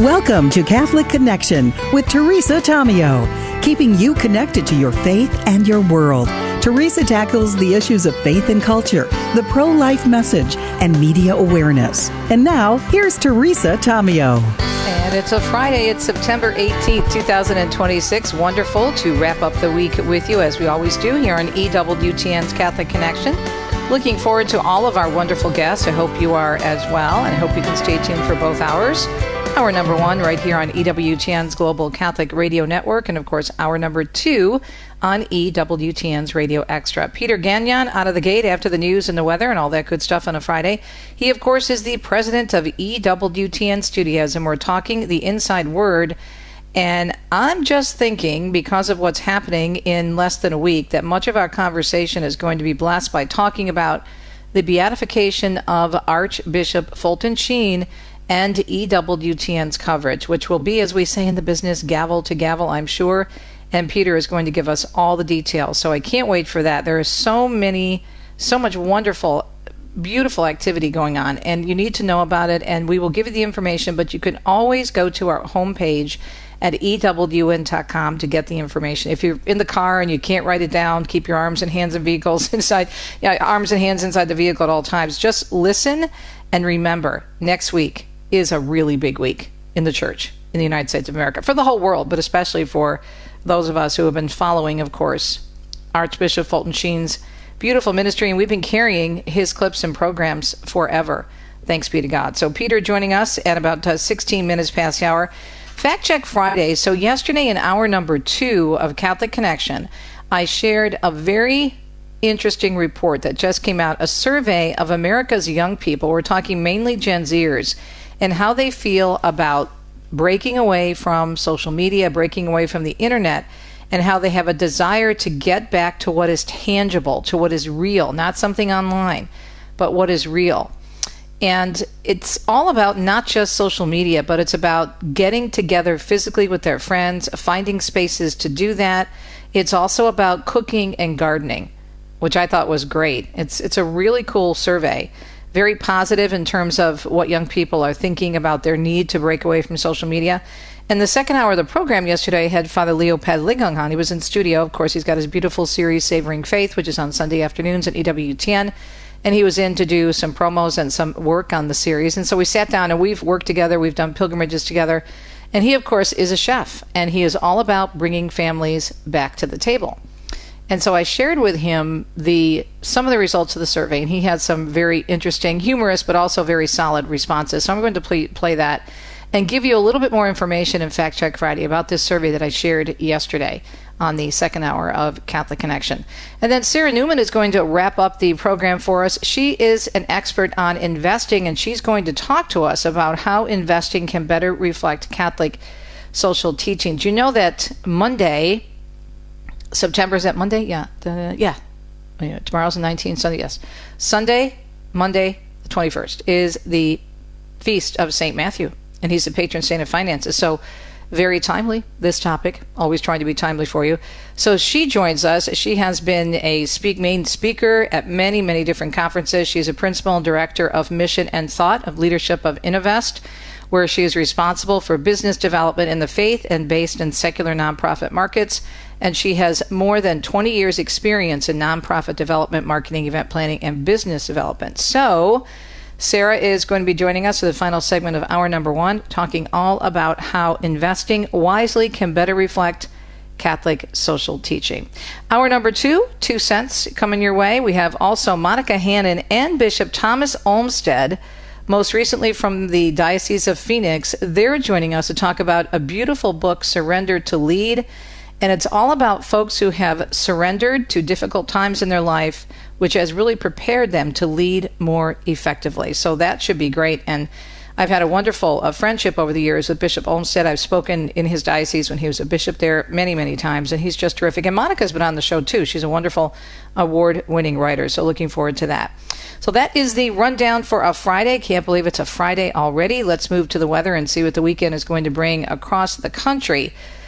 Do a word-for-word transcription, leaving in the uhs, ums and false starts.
Welcome to Catholic Connection with Teresa Tomeo, keeping you connected to your faith and your world. Teresa tackles the issues of faith and culture, the pro-life message, and media awareness. And now, here's Teresa Tomeo. And it's a Friday. It's September eighteenth, twenty twenty-six. Wonderful to wrap up the week with you, as we always do here on E W T N's Catholic Connection. Looking forward to all of our wonderful guests. I hope you are as well, and I hope you can stay tuned for both hours. Hour number one right here on E W T N's Global Catholic Radio Network, and of course, hour number two on E W T N's Radio Extra. Peter Gagnon out of the gate after the news and the weather and all that good stuff on a Friday. He, of course, is the president of E W T N Studios, and we're talking the inside word. And I'm just thinking, because of what's happening in less than a week, that much of our conversation is going to be blessed by talking about the beatification of Archbishop Fulton Sheen and E W T N's coverage, which will be, as we say in the business, gavel to gavel, I'm sure. And Peter is going to give us all the details. So I can't wait for that. There is so many, so much wonderful, beautiful activity going on, and you need to know about it. And we will give you the information, but you can always go to our homepage at E W N dot com to get the information. If you're in the car and you can't write it down, keep your arms and hands and vehicles inside, yeah, arms and hands inside the vehicle at all times. Just listen and remember, next week is a really big week in the church in the United States of America, for the whole world, but especially for those of us who have been following, of course, Archbishop Fulton Sheen's beautiful ministry, and we've been carrying his clips and programs forever. Thanks be to God. So Peter joining us at about uh, sixteen minutes past the hour. Fact Check Friday. So yesterday in hour number two of Catholic Connection, I shared a very interesting report that just came out, a survey of America's young people. We're talking mainly Gen Zers, and how they feel about breaking away from social media, breaking away from the internet, and how they have a desire to get back to what is tangible, to what is real, not something online, but what is real. And it's all about not just social media, but it's about getting together physically with their friends, finding spaces to do that. It's also about cooking and gardening, which I thought was great. It's it's a really cool survey. Very positive in terms of what young people are thinking about their need to break away from social media. And the second hour of the program yesterday had Father Leo Padligang on. He was in studio. Of course, he's got his beautiful series, Savoring Faith, which is on Sunday afternoons at E W T N. And he was in to do some promos and some work on the series. And so we sat down and we've worked together. We've done pilgrimages together. And he, of course, is a chef. And he is all about bringing families back to the table. And so I shared with him the some of the results of the survey, and he had some very interesting, humorous, but also very solid responses. So I'm going to play, play that and give you a little bit more information in Fact Check Friday about this survey that I shared yesterday on the second hour of Catholic Connection. And then Sarah Newman is going to wrap up the program for us. She is an expert on investing, and she's going to talk to us about how investing can better reflect Catholic social teaching. Do you know that Monday... September, is that Monday? Yeah. The, yeah. yeah. Tomorrow's the nineteenth, Sunday, yes. Sunday, Monday, the twenty-first, is the feast of Saint Matthew, and he's the patron saint of finances. So very timely, this topic, always trying to be timely for you. So she joins us. She has been a speak main speaker at many, many different conferences. She's a principal and director of Mission and Thought of Leadership of Innovest, where she is responsible for business development in the faith and based in secular nonprofit markets. And she has more than twenty years experience in nonprofit development, marketing, event planning, and business development. So Sarah is going to be joining us for the final segment of hour number one, talking all about how investing wisely can better reflect Catholic social teaching. Hour number two, two cents coming your way. We have also Monica Hannon and Bishop Thomas Olmsted, most recently from the Diocese of Phoenix. They're joining us to talk about a beautiful book, Surrender to Lead. And it's all about folks who have surrendered to difficult times in their life, which has really prepared them to lead more effectively. So that should be great. And I've had a wonderful uh, friendship over the years with Bishop Olmsted. I've spoken in his diocese when he was a bishop there many, many times, and he's just terrific. And Monica's been on the show, too. She's a wonderful award-winning writer, so looking forward to that. So that is the rundown for a Friday. Can't believe it's a Friday already. Let's move to the weather and see what the weekend is going to bring across the country.